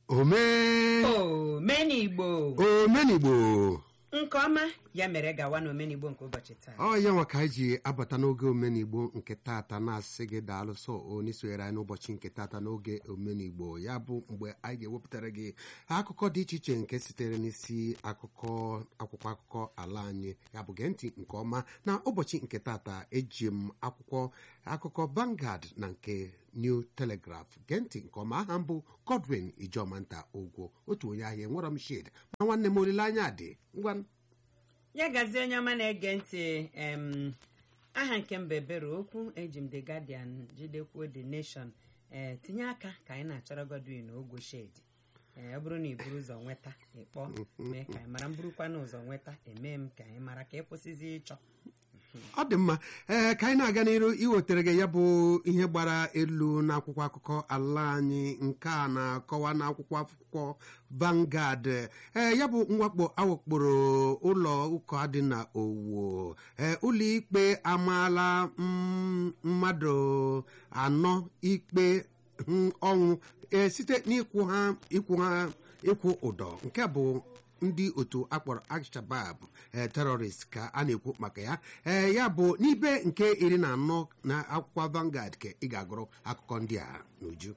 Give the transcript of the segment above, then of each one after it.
Omenigbo nke ọma ya mere gawa na Omenigbo nke ụbọchị taa. Ọ ya nwa ka anyị ji abata n'oge Omenigbo nke taata na-asị gị daalụ sọ onye sonyere anyị n'ụbọchị nke taata n'oge Omenigbo ya bụ mgbe anyị ga-ewepụtara gị akụkọ dị iche iche nke sitere n'isi akwụkwọ akụkọ ala anyị ya bụ gee ntị nke ọma na ụbọchị nke taata eji m akwụkwọ akụkọ Vanguard na nke New Telegraph gee ntị nke ọma aha mbụ Godwin Ijomanta Ogwo otu onye ahịa enwere m shade ma nwanne m olileanya dị ngwa ya gazie onye ọma na-ege ntị aha nke mbebere okwu eji m The Guardian jidekwuo The Nation tinye aka ka anyị na-achọrọ Godwin Ogwo shade ọ bụrụ na iburu ụzọ nweta ịkpọ mee ka anyị mara mburukwa n'ụzọ nweta eme m ka anyị mara ka ịkwụsịzi ịchọ ọ dị mma ka anyị na-aga n'iru iwetere gị ya bụ ihe gbara elu n'akwụkwọ akụkọ ala anyị nke a na-akọwa n'akwụkwọ akụkọ Vanguard ya bụ mwakpo awakporo ụlọ ụka dị na Owo ụlọikpe amaala mmadụ 4 ikpe ọnwụ site n'ịkwụ ụdọ nke bụ ndị otu akpọrọ Al-Shabaab terrorist ka a na-ekwu maka ya ya bụ n'ibe nke 14 na akwụkwọ Vanguard ka ị ga-agụrụ akụkọ ndị a n'uju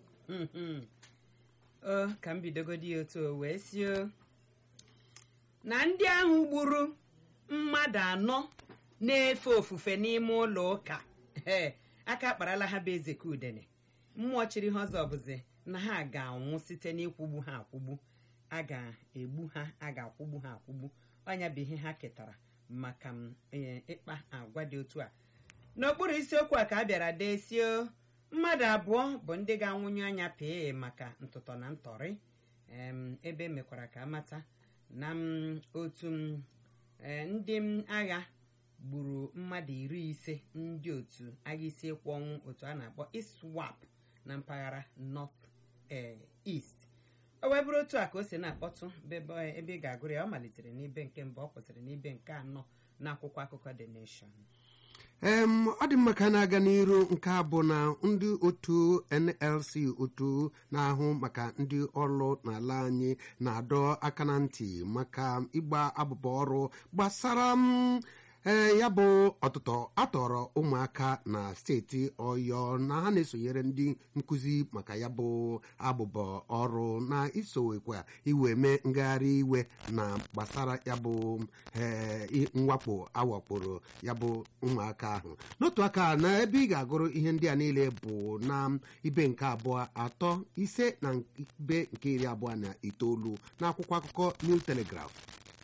ka m bidogodi otu wee sio na ndị ahụ gburu mmadụ 4 na-efe ofufe n'ime ụlọ ụka aka akparala ha bụ Ezekudene mmụọ chiri ha ọzọ bụzi na ha ga-anwụ site n'ịkwụgbu ha akwụgbu a ga-egbu ha a ga-akwụgbu ha akwụgbu ọnya bụ ihe ha ketara maka ịkpa agwa dị otu a n'okpuru isiokwu a ka a bịara desio mmadụ 2 bụ ndị ga-anwụnye anya pee maka ntụtọ na ntọrị ebe mekwara ka amata na otu ndị agha gburu mmadụ 50 ndị otu agha isi ịkwụ ọnwụ otu a na-akpọ ISWAP na mpaghara North East o wee bụrụ otu a ka o si na-akpọtụ ebe ị ga-agụrụ ya ọ malitere n'ibe nke mbụ ọ kwụsịrị n'ibe nke 4 n'akwụkwọ akụkọ The Nation. Ọ dị mma ka na-aga n'iru nke a bụ na ndị otu NLC otu na-ahụ maka ndị ọrụ n'ala anyị na-adọ aka na ntị maka ịgba abụba ọrụ gbasara ya bụ ọtụtụ atọrọ ụmụaka na steeti Ọyọ na ha na-esonyere ndị nkụzi maka ya bụ abụba ọrụ na isowekwa iwe mee ngagharị iwe na gbasara ya bụ mwakpo awakporo ya bụ ụmụaka ahụ n'otu aka na ebe ị ga-agụrụ ihe ndị a niile bụ na ibe nke 2, 3, 5 na ibe nke 29 n'akwụkwọ akụkọ New Telegraph.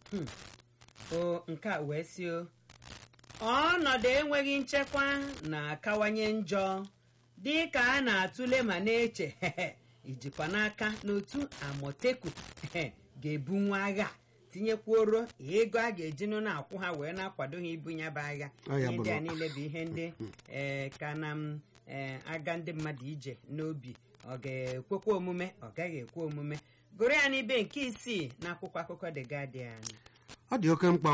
Nke a wee sio ọnọdụ enweghị nchekwa na-akawanye njọ dị ka a na-atụle ma na-eche ijikwa n'aka n'otu Amoteku ga-ebunwu agha tinyekwuoro ego a ga-ejinụ na-akwụ ha wee na-akwado ha ibunye bụ agha ndị a niile bụ ihe ndị ka na aga ndị mmadụ ije n'obi ọ ga-ekwekwa omume ọ gaghị ekwe omume gụrụ ya n'ibe nke 6 n'akwụkwọ akụkọ The Guardian. Ọ dị oke mkpa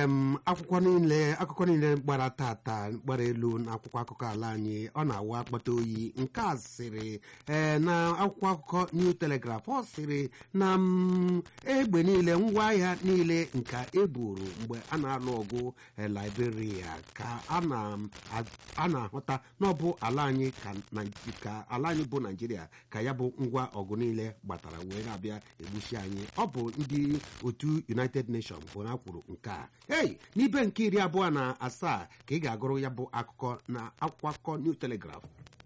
akụkọ niile gbara tata gbara elu na akwụkwọ akụkọ ala anyị ọ na-awa akpata oyi nke a sịrị na akwụkwọ akụkọ New Telegraph ọ sịrị na egbe niile ngwaahịa niile nke eburu mgbe a na-alụ ọgụ Liberia ka a na-ahụta n'ọbụ ala anyị ka ala anyị bụ Naịjirịa ka ya bụ ngwa ọgụ niile gbatara wee na-abịa egbuchi anyị ọ bụ ndị otu United Nations na kwuru nke a n'ibe nke 27 ka ị ga-agụrụ ya bụ akụkọ na akwụkwọ akụkọ New Telegraph.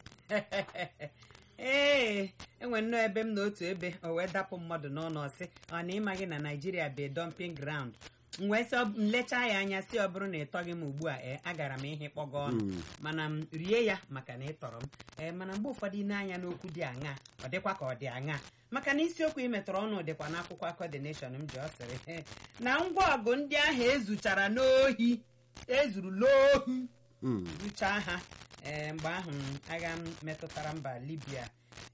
Enwe nnọọ ebe m na otu ebe o wee dapụ mmadụ n'ọnụ ọsị ọ na ịmaghị na Nigeria bụ dumping ground wee sị nlecha ya anya si ọ bụrụ na ịtọghị m ugbu a agara m ihe kpọga ọnụ mana m rie ya maka na ịtọrọ m mana mgbe ụfọdụ ị na-anya n'okwu dị aṅa ọ dịkwa ka ọ dị aṅa maka na isiokwu imetọrọ ọnụ dịkwa n'akwụkwọ akụkọ The Nation m ji ọ sịrị na ngwa ọgụ ndị ahụ ezuchara n'ohi ezuru n'ohi ruchaa ha mgbe ahụ agha metụtara mba Libya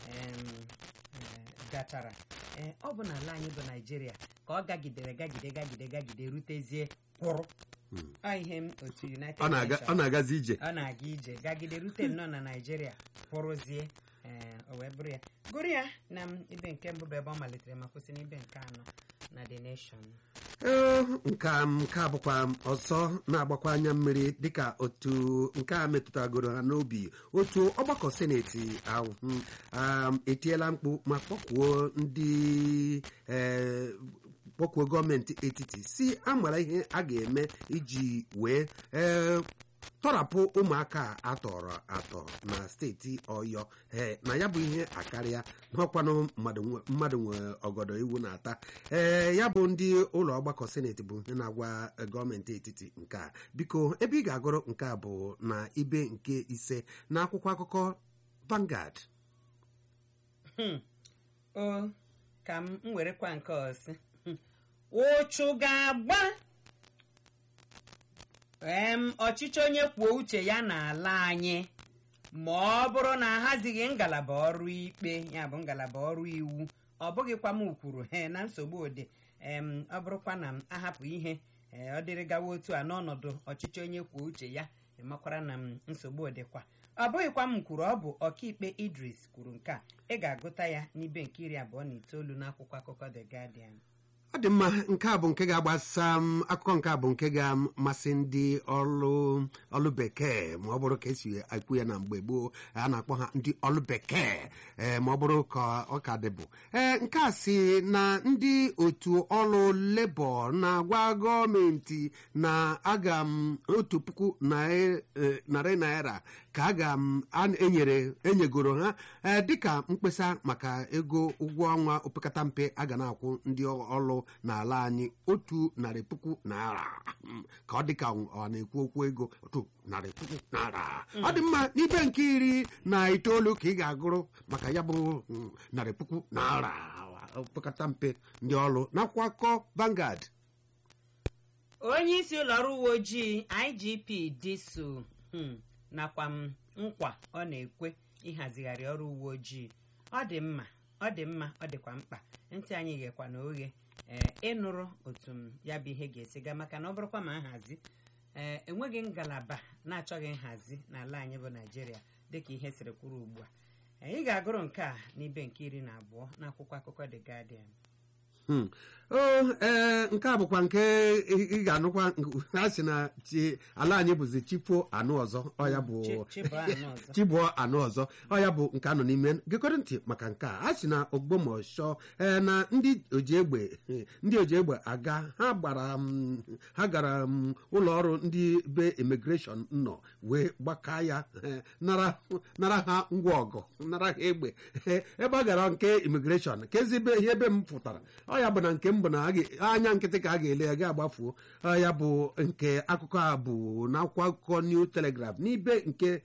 gachara ọ bụ n'ala anyị bụ Naịjirịa ka ọ gagide rutezie kwụrụ ihe otu United Nations ọ na-agazi ije ọ na-aga ije gagide rute nnọọ na Naịjirịa kwụrụzie o wee bụrụ ya gụrụ ya na ibe nke mbụ bụ ebe ọ malitere ma kwụsị n'ibe nke anọ na The Nation. nke a bụkwa ọzọ na-agbakwa anya mmiri dịka otu nke a metụtagoro ha n'obi otu ọgbakọ seneti ahụ etiela mkpu ma kpọkwuo gọọmenti etiti si amara ihe a ga-eme iji wee tọrapụ ụmụaka atọrọ atọ na steeti Ọyọ na ya bụ ihe akarịa n'ọkwanụ mmadụ nwere ọgọdọ iwu na-ata ya bụ ndị ụlọ ọgbakọ seneti bụ ihe na-agwa gọọmenti etiti nke a biko ebe ị ga-agụrụ nke a bụ na ibe nke 5 na akwụkwọ akụkọ Vanguard. O ka m werekwa nke ọsị ụchụ ga-agba ọchịchị onye kwuo uche ya n'ala anyị ma ọ bụrụ na ahazighị ngalaba ọrụ ikpe ya bụ ngalaba ọrụ iwu ọ bụghịkwa m kwuru na nsogbu ode ọ bụrụkwa na m ahapụ ihe ọ dịrị gawa otu a n'ọnọdụ ọchịchị onye kwuo uche ya makwara na m nsogbu odekwa ọ bụghịkwa m kwuru ọ bụ ọkaikpe Idris kwuru nke a ị ga-agụta ya n'ibe nke 29 n'akwụkwọ akụkọ The Guardian. Ọ dị mma nke a bụ nke ga-agbasa akụkọ nke a bụ nke ga-amasị ndị ọlụ bekee ma ọ bụrụ ka esi ekwu ya na mgbe gboo a na-akpọ ha ndị ọlụ bekee ma ọ bụrụ ka ọ ka dịbụ nke a si na ndị otu ọlụ Labour na-agwa gọọmenti na aga m 1,000 narị naira ka enyegoro ha dịka mkpesa maka ego ụgwọ ọnwa opekata mpe a ga na-akwụ ndị ọlụ n'ala anyị 100,000 naira ka ọ dịka ọ na-ekwu okwu ego 100,000 naira. Ọ dị mma n'ibe nke 19 ka ị ga-agụrụ maka ya bụ 100,000 naira opekata mpe ndị ọlụ n'akwụkwọ akụkọ Vanguard. Onye isi ụlọ ọrụ uwe ojii IGP Diso nakwa m nkwa ọ na-ekwe ịhazigharị ọrụ uwe ojii ọ dị mma ọ dịkwa mkpa ntị anyị ghekwa na oghe ịnụrụ otu ya bụ ihe ga-esi gaa maka na ọ bụrụkwa ma nhazi enweghị ngalaba na-achọghị nhazi n'ala anyị bụ Naịjirịa dịka ihe siri kwuru ugbu a ị ga-agụrụ nke a n'ibe nke 12 n'akwụkwọ akụkọ The Guardian. nke a bụkwa nke ị ga-anụkwa ha si na ala anyị bụzi chipo anụ ọzọ ọya bụ chibuo anụ ọzọ ọya bụ nke anọ n'ime gekọrọ ntị maka nke a si na Ogbomọshọ na ndị oji egbe aga ha gara ụlọ ọrụ ndị be imigreshọn nọ wee gbaka ya nara ha ngwa ọgụ nara ha egbe ebe a gara nke imigreshọn ka ezibe ihe ebe m pụtara ọ ya bụ na nke mbụ na anya nkịtị ka a ga-ele ya ga-agbafuo ya bụ nke akụkọ a bụ n'akwụkwọ akụkọ New Telegraph n'ibe nke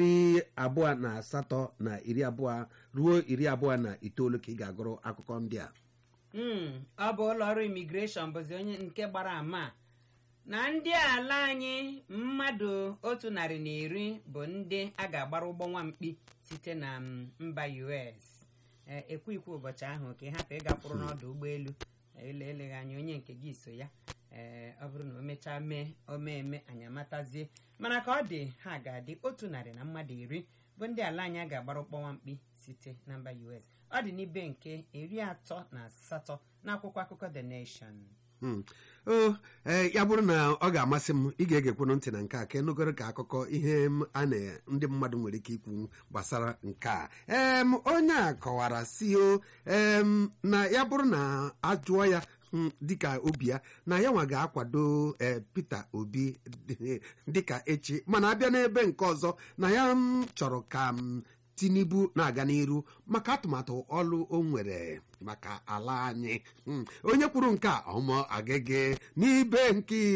28 na 20 ruo 29 ka ị ga-agụrụ akụkọ ndị a. Ọ bụ ụlọ ọrụ imigreshọn bụzi onye nke gbara ama na ndị ala anyị mmadụ 110 bụ ndị a ga-agbara ụgbọ nwamkpi site na mba US. Ekwu ụbọchị ahụ ka ị hapụ ịga kwụrụ n'ọdụ ụgbọelu eleghị anya onye nke gị so ya ọ bụrụ na o mechaa mee ome anyị amatazie mana ka ọ dị ha ga-adị 100 na mmadụ 10 bụ ndị ala anyị ga-agbara ụgbọ nwamkpi site na mba US. Ọ dị n'ibe nke 38 n'akwụkwọ akụkọ The Nation. ya bụrụ na ọ ga-amasị m ị ga-egekwenụ ntị na nke a ka enugoro ka akụkọ ihe ndị mmadụ nwere ike ikwu gbasara nke a onye a kọwara si na ya bụrụ na ajụọ ya dịka obi ya na ya nwa ga-akwado Peter Obi dịka echi mana abịa n'ebe nke ọzọ na ya chọrọ ka Tinubu na-aga n'iru maka atụmatụ ọlụ o nwere maka ala anyị. Onye kwuru nke a ọmọ agege n'ibe nke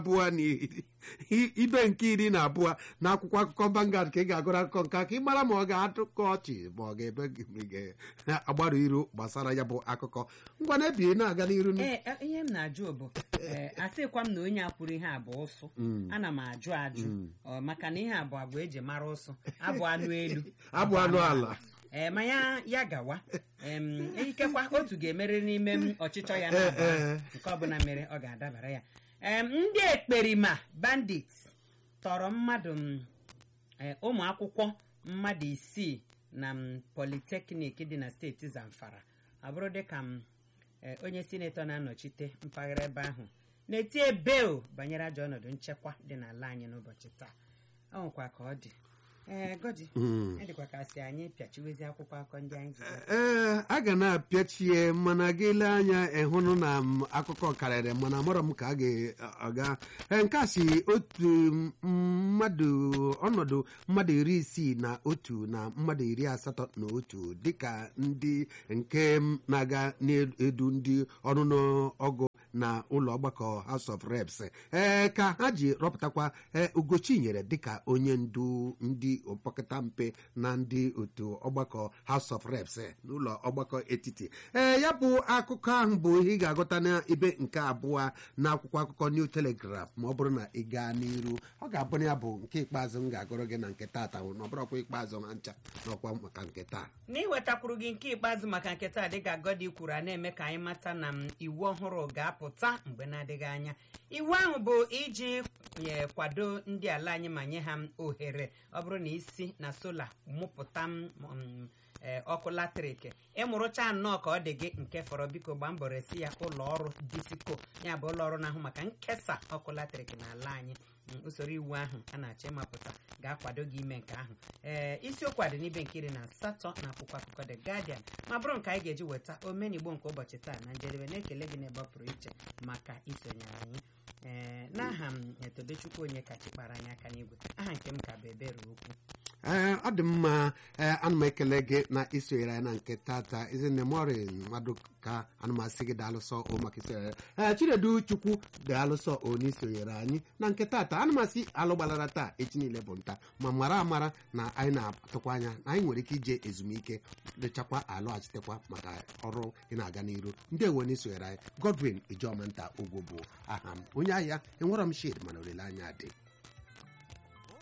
22 n'akwụkwọ akụkọ Vanguard ka ị ga-agụrụ akụkọ nke ka ị mara ma ọ ga-atụkọ ọchị ma ọ ga-agbarụ iru gbasara ya bụ akụkọ ngwa na-ebi na-aga n'iru. Ihe m na-ajụ bụ asịkwa m na onye akwụrụ ihe a bụ ụsụ ana m ajụ maka na ihe abụ agwa eji mara ụsụ abụ anụ elu abụ anụ ala ma ya gawa ikekwa otu ga-emere n'ime ọchịchọ ya na nke ọbụla mere ọ ga-adabara ya. Ndị ekperima bandits tọrọ ụmụ akwụkwọ mmadụ 6 na politeknik dị na steeti Zamfara. Ọ bụrụ dịka onye sinetọ na-anọchite mpaghara ebe ahụ na-eti ebeo banyere ajọ ọnọdụ nchekwa dị n'ala anyị n'ụbọchị taa. Ọ nwekwa ka ọ dị Godi, edikwa ka si anyị pịachiwezi akwụkwọ akụkọ ndị anyị ji. A ga na-apịachie mana gị lee anya ịhụnụ na akụkọ karịrị mana amara m ka a ga-aga nke a si otu ọnọdụ mmadụ 61 na mmadụ 81 dịka ndị nke na-aga na-edu ndị ọnụnụ ọgụ na ụlọ ọgbakọ House of Reps ka ha ji rọpụtakwa Ugochinyere dịka onye ndu ndị opekata mpe na ndị otu ọgbakọ House of Reps n'ụlọ ọgbakọ etiti. Ya bụ akụkọ ahụ bụ ihe ị ga-agụta n'ibe nke abụọ na akwụkwọ akụkọ New Telegraph ma ọ bụrụ na ị gaa n'iru. Ọ ga-abụ na ya bụ nke ikpeazụ m ga-agụrụ gị na nke taata na ọ bụrụkwa ikpeazụ ha ncha n'ọkwa maka nke taa. N'iwetakwuru gị nke ikpeazụ maka nke taa dịka Godi kwuru, a na-eme ka anyị mata na iwu ọhụrụ ga-apụta mgbe na-adịghị anya. Iwu ahụ bụ iji kwado ndị ala anyị ma nye ha ohere ọ bụrụ na isi na sola mụpụta ọkụ latrik ịmụrụcha nnọọ ka ọ dị gị nke fọrọ, biko gbaa mbọ resi ya ụlọ ọrụ Disco, ya bụ ụlọ ọrụ na-ahụ maka nkesa ọkụ latrik n'ala anyị. Usoro iwu ahụ a na-achọ ịmapụta ga-akwado gị ime nke ahụ. Isiokwu a dị n'ibe nke 18 na akwụkwọ akụkọ The Guardian ma bụrụ nke anyị ga-eji weta omenigbo nke ụbọchị taa na njedebe. Na-ekele gị n'ebe ọ pụrụ iche maka isonyere anyị. N'aha m Tobechukwu onye kachi kpara anyị aka n'igwe, aha nke m ka bụ Ebere Okwu. Ọ dị mma, ana m ekele gị na isonyere anyị na nke tata. Ezinne Morin mmadụ ka ana m asị gị daalụsọ maka isonyere. Chinedu Chukwu daalụsọ n'isonyere anyị na nke tata. Ana m asị alụ gbalara taa, echi niile bụ nta, ma mara amara na anyị na-atụkwa anya na anyị nwere ike ije ezumike dịchakwa alọghachitekwa maka ọrụ ị na-aga n'iru. Ndị ewe n'isonyere anyị. Godwin Ijomanta Ogwo bụ aha m. Onye ahịa enwere m shade mana olileanya dị.